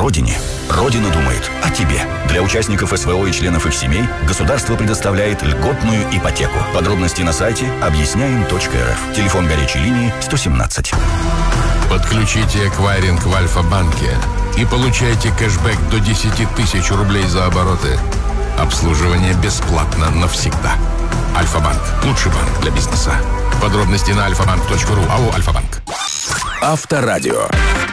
родине. Родина думает о тебе. Для участников СВО и членов их семей государство предоставляет льготную ипотеку. Подробности на сайте объясняем.рф. Телефон горячей линии 117. Подключите эквайринг в Альфа-банке и получайте кэшбэк до 10 тысяч рублей за обороты. Обслуживание бесплатно навсегда. Альфа-банк. Лучший банк для бизнеса. Подробности на alfabank.ru. АО «Альфа-банк». Авторадио.